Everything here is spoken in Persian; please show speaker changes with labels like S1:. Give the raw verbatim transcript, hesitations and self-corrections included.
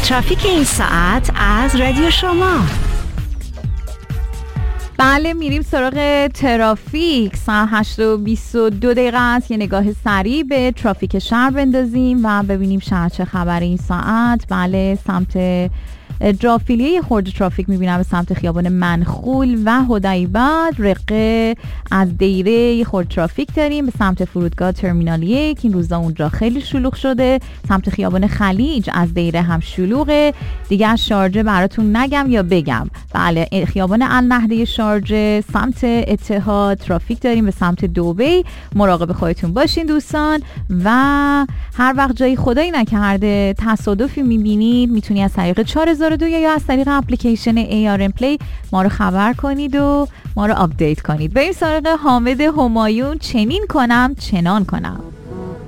S1: ترافیک این ساعت از رادیو شما.
S2: بله میریم سراغ ترافیک. ساعت هشت و بیست و دو دقیقه است. یه نگاه سریع به ترافیک شهر بندازیم و ببینیم شهر چه خبره این ساعت. بله سمت جافیلیه یه خورده ترافیک میبینم به سمت خیابان منخول و هدیباد. رقه از دیره یه خورده ترافیک داریم به سمت فرودگاه ترمینال یک. این روزا اونجا خیلی شلوغ شده. سمت خیابان خلیج از دیره هم شلوغه دیگه. از شارجه براتون نگم یا بگم. بله خیابان النهده شارجه سمت اتحاد ترافیک داریم به سمت دبی. مراقب خودتون باشین دوستان و هر وقت جایی خدایی نکرده تصادفی میبینید میتونی از طریق چهار هزار و دو یا از طریق اپلیکیشن ای آر ام پلی ما رو خبر کنید و ما رو آپدیت کنید. بریم سراغ حامد همایون. چنین کنم چنان کنم.